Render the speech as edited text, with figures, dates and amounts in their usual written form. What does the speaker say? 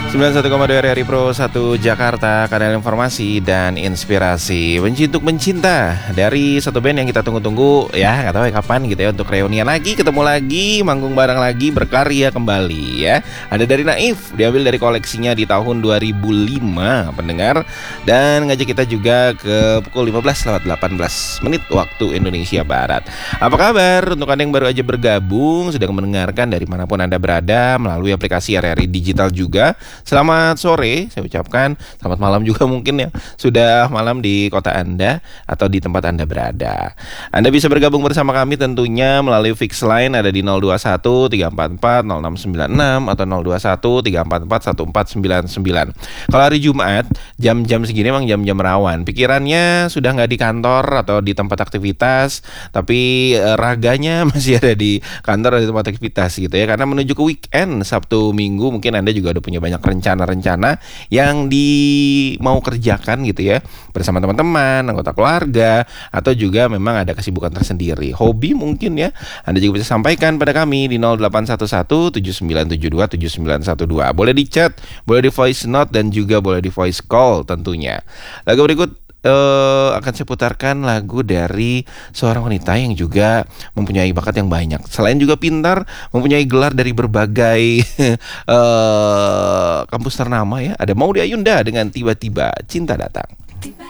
91,2 RRI Pro 1 Jakarta, kanal informasi dan inspirasi. Benci untuk mencinta dari satu band yang kita tunggu-tunggu ya, nggak tahu ya kapan gitu ya, untuk reunian lagi, ketemu lagi, manggung bareng lagi, berkarya kembali ya. Ada dari Naif, diambil dari koleksinya di tahun 2005 pendengar, dan ngajak kita juga ke pukul 15:18 waktu Indonesia Barat. Apa kabar untuk Anda yang baru aja bergabung, sedang mendengarkan dari manapun Anda berada melalui aplikasi RRI Digital juga. Selamat sore, saya ucapkan. Selamat malam juga mungkin ya. Sudah malam di kota Anda atau di tempat Anda berada. Anda bisa bergabung bersama kami tentunya melalui fix line ada di 021 344 0696 atau 021 344 1499. Kalau hari Jumat, jam-jam segini memang jam-jam rawan. Pikirannya sudah nggak di kantor atau di tempat aktivitas, tapi raganya masih ada di kantor atau di tempat aktivitas gitu ya. Karena menuju ke weekend, Sabtu Minggu mungkin Anda juga udah punya banyak rencana-rencana yang mau kerjakan gitu ya, bersama teman-teman, anggota keluarga, atau juga memang ada kesibukan tersendiri, hobi mungkin ya. Anda juga bisa sampaikan pada kami di 0811 7972 7912. Boleh di chat, boleh di voice note, dan juga boleh di voice call tentunya. Lagu berikut akan saya putarkan lagu dari seorang wanita yang juga mempunyai bakat yang banyak. Selain juga pintar, mempunyai gelar dari berbagai kampus ternama ya. Ada Maudy Ayunda dengan Tiba-tiba Cinta Datang.